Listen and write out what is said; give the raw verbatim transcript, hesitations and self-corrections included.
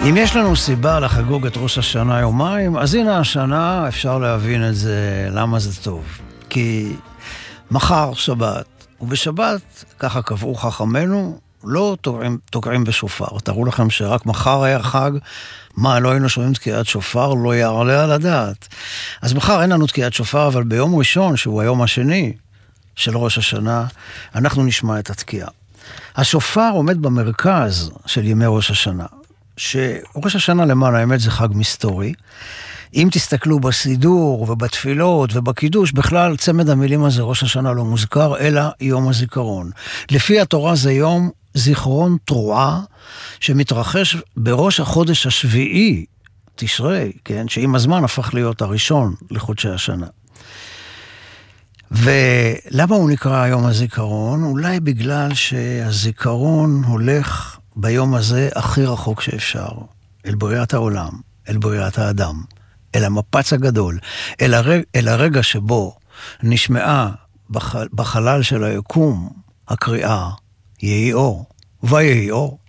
אם יש לנו סיבה לחגוג את ראש השנה יומיים, אז הנה השנה אפשר להבין את זה, למה זה טוב. כי מחר שבת, ובשבת, ככה קבעו חכמנו, לא תוקעים, תוקעים בשופר. תראו לכם שרק מחר היה חג, מה, לא היינו שומעים תקיעת שופר, לא יעלה על הדעת. אז מחר אין לנו תקיעת שופר, אבל ביום ראשון, שהוא היום השני של ראש השנה, אנחנו נשמע את התקיעה. השופר עומד במרכז של ימי ראש השנה. שראש השנה למען האמת זה חג מסתורי. אם תסתכלו בסידור ובתפילות ובקידוש, בכלל צמד המילים הזה ראש השנה לא מוזכר, אלא יום הזיכרון. לפי התורה זה יום זיכרון תרועה, שמתרחש בראש החודש השביעי, תשרי, כן? שעם הזמן הפך להיות הראשון לחודשי השנה. ולמה הוא נקרא יום הזיכרון? אולי בגלל שהזיכרון הולך ביום הזה הכי רחוק שאפשר, אל בריאת העולם, אל בריאת האדם, אל המפץ הגדול, אל, הרג, אל הרגע שבו נשמעה בח, בחלל של היקום הקריאה, יהי אור, ויהי אור.